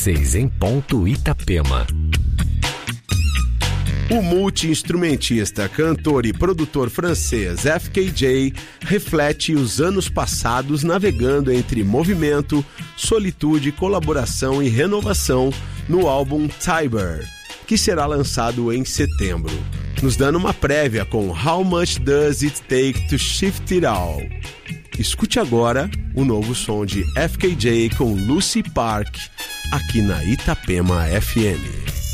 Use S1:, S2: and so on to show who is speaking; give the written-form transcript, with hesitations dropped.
S1: 6 em ponto, Itapema.
S2: O multi-instrumentista, cantor e produtor francês FKJ reflete os anos passados navegando entre movimento, solitude, colaboração e renovação no álbum Tiber, que será lançado em setembro, nos dando uma prévia com How Much Does It Take to Shift It All. Escute agora o novo som de FKJ com Lucy Park, aqui na Itapema FM.